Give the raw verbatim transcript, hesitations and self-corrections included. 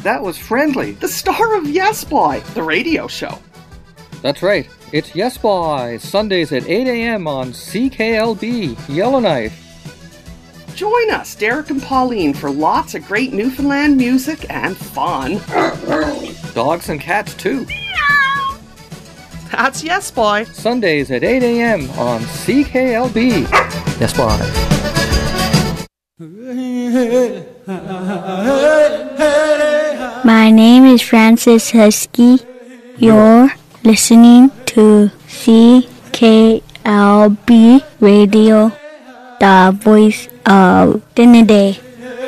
that was Friendly, the star of Yes Boy, the radio show. That's right. It's Yes Boy, Sundays at eight a.m. on C K L B, Yellowknife. Join us, Derek and Pauline, for lots of great Newfoundland music and fun. Dogs and cats, too. That's Yes Boy. Sundays at eight a.m. on C K L B. Yes Boy. My name is Francis Husky. You're listening to C K L B Radio, the voice of Trinidad.